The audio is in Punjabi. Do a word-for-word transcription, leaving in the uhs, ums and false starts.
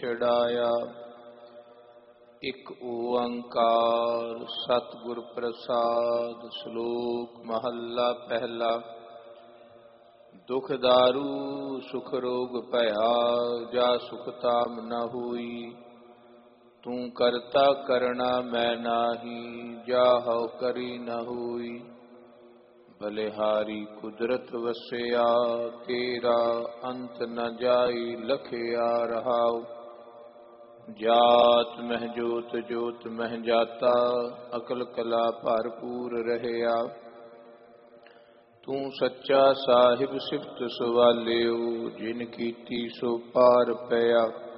ਚੜਾਇਆ। ਇੱਕ ਓੰਕਾਰ ਸਤਿਗੁਰ ਪ੍ਰਸਾਦ। ਸ਼ਲੋਕ ਮਹੱਲਾ ਪਹਿਲਾ। ਦੁਖ ਦਾਰੂ ਸੁਖ ਰੋਗ ਭਇਆ, ਜਾ ਸੁਖ ਤਾਮ ਨ ਹੋਈ। ਤੂੰ ਕਰਤਾ ਕਰਣਾ ਮੈਂ ਨਾਹੀ, ਜਾ ਹਉ ਕਰੀ ਨ ਹੋਈ। ਬਲਿਹਾਰੀ ਕੁਦਰਤ ਵਸਿਆ, ਤੇਰਾ ਅੰਤ ਨ ਜਾਈ ਲਖਿਆ ਰਹਾਉ। ਜਾਤ ਮਹਿ ਜੋਤ ਜੋਤ ਮਹਿ ਜਾਤਾ, ਅਕਲ ਕਲਾ ਭਰਪੂਰ ਰਹਿਆ। ਤੂੰ ਸੱਚਾ ਸਾਹਿਬ ਸਿਫਤ ਸਵਾਲਿਓ, ਜਿਨ ਕੀਤੀ ਸੋ ਪਾਰ ਪਿਆ।